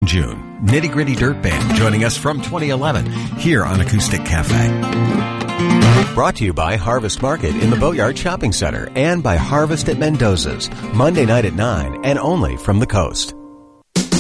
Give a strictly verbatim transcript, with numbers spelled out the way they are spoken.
June. Nitty Gritty Dirt Band joining us from twenty eleven here on Acoustic Cafe. Brought to you by Harvest Market in the Boatyard Shopping Center and by Harvest at Mendoza's, Monday night at nine and only from the coast.